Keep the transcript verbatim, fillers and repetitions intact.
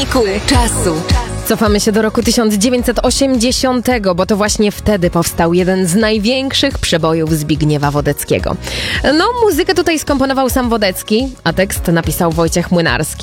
Czasu. Cofamy się do roku tysiąc dziewięćset osiemdziesiątego, bo to właśnie wtedy powstał jeden z największych przebojów Zbigniewa Wodeckiego. No, muzykę tutaj skomponował sam Wodecki, a tekst napisał Wojciech Młynarski.